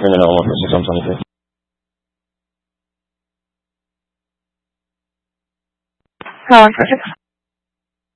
Yun na lang ako sa Psalm 23. Perfect.